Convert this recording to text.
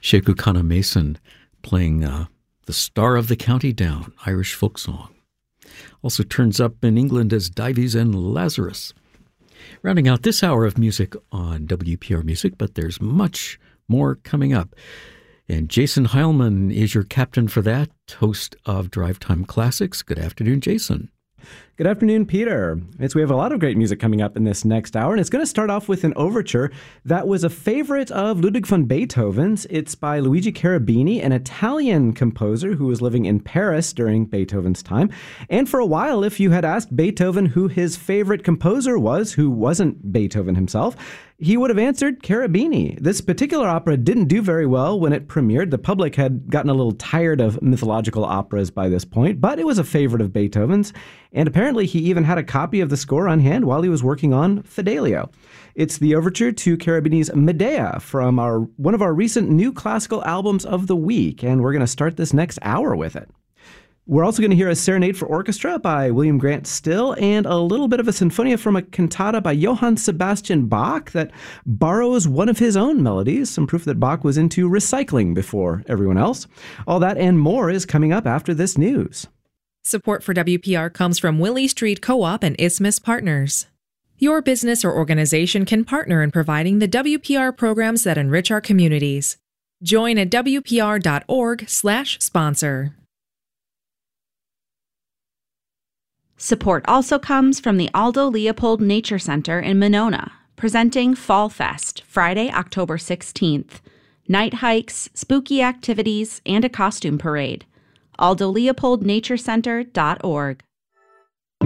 Sheku Kana Mason playing The Star of the County Down, Irish folk song. Also turns up in England as Dives and Lazarus. Rounding out this hour of music on WPR Music, but there's much more coming up. And Jason Heilman is your captain for that, host of Drive Time Classics. Good afternoon, Jason. Good afternoon, Peter. We have a lot of great music coming up in this next hour, and it's going to start off with an overture that was a favorite of Ludwig van Beethoven's. It's by Luigi Cherubini, an Italian composer who was living in Paris during Beethoven's time. And for a while, if you had asked Beethoven who his favorite composer was, who wasn't Beethoven himself, he would have answered Cherubini. This particular opera didn't do very well when it premiered. The public had gotten a little tired of mythological operas by this point, but it was a favorite of Beethoven's, and apparently he even had a copy of the score on hand while he was working on Fidelio. It's the overture to Cherubini's Medea from one of our recent new classical albums of the week, and we're going to start this next hour with it. We're also going to hear a serenade for orchestra by William Grant Still and a little bit of a sinfonia from a cantata by Johann Sebastian Bach that borrows one of his own melodies, some proof that Bach was into recycling before everyone else. All that and more is coming up after this news. Support for WPR comes from Willie Street Co-op and Isthmus Partners. Your business or organization can partner in providing the WPR programs that enrich our communities. Join at wpr.org/sponsor. Support also comes from the Aldo Leopold Nature Center in Monona, presenting Fall Fest, Friday, October 16th. Night hikes, spooky activities, and a costume parade. AldoLeopoldNatureCenter.org.